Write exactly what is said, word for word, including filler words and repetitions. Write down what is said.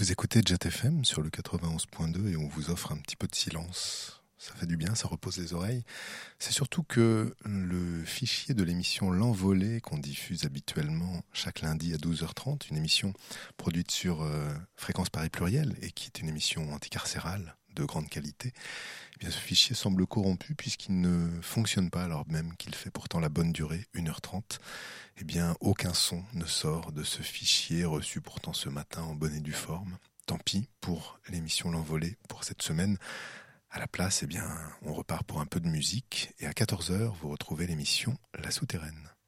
Vous écoutez Jet F M sur le quatre-vingt-onze point deux et on vous offre un petit peu de silence. Ça fait du bien, ça repose les oreilles. C'est surtout que le fichier de l'émission L'Envolée qu'on diffuse habituellement chaque lundi à douze heures trente, une émission produite sur euh, Fréquence Paris Pluriel et qui est une émission anticarcérale de grande qualité, eh bien ce fichier semble corrompu puisqu'il ne fonctionne pas alors même qu'il fait pourtant la bonne durée, une heure trente. Eh bien, aucun son ne sort de ce fichier reçu pourtant ce matin en bonne et due forme. Tant pis pour l'émission L'Envolée pour cette semaine. À la place, eh bien, on repart pour un peu de musique et à quatorze heures, vous retrouvez l'émission La Souterraine.